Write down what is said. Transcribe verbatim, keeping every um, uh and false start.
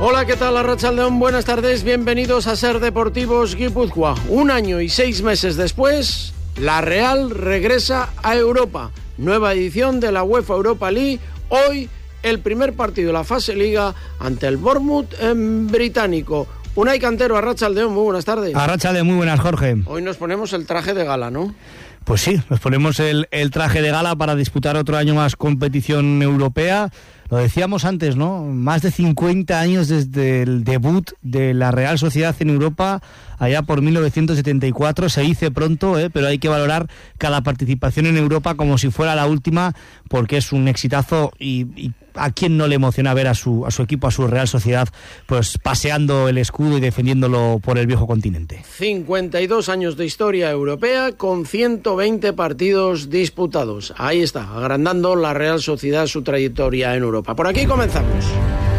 Hola, ¿qué tal? Arratsaldeon, buenas tardes, bienvenidos a Ser Deportivos Guipúzcoa. Un año y seis meses después, la Real regresa a Europa. Nueva edición de la UEFA Europa League. Hoy, el primer partido de la fase Liga ante el Bournemouth en británico. Unai Cantero, Arratsaldeon, muy buenas tardes. Arratsaldeon, muy buenas, Jorge. Hoy nos ponemos el traje de gala, ¿no? Pues sí, nos ponemos el, el traje de gala para disputar otro año más competición europea. Lo decíamos antes, ¿no? Más de cincuenta años desde el debut de la Real Sociedad en Europa, allá por mil novecientos setenta y cuatro. Se dice pronto, ¿eh? Pero hay que valorar cada participación en Europa como si fuera la última, porque es un exitazo y, y a quién no le emociona ver a su, a su equipo, a su Real Sociedad, pues paseando el escudo y defendiéndolo por el viejo continente. cincuenta y dos años de historia europea con ciento veinte partidos disputados. Ahí está, agrandando la Real Sociedad su trayectoria en Europa. Por aquí comenzamos.